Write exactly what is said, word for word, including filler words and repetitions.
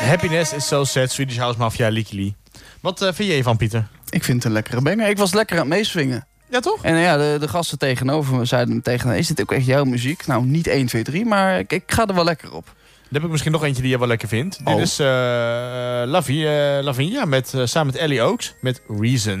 Happiness is so sad, Swedish House Mafia, Likili. Wat uh, vind je van, Pieter? Ik vind het een lekkere banger. Ik was lekker aan het meeswingen. Ja, toch? En ja, de, de gasten tegenover me zeiden tegen me, is dit ook echt jouw muziek? Nou, niet één, twee, drie, maar ik, ik ga er wel lekker op. Dan heb ik misschien nog eentje die je wel lekker vindt. Oh. Dit is uh, Lavi, uh, Lavinia met, uh, samen met Ellie Oaks met Reason.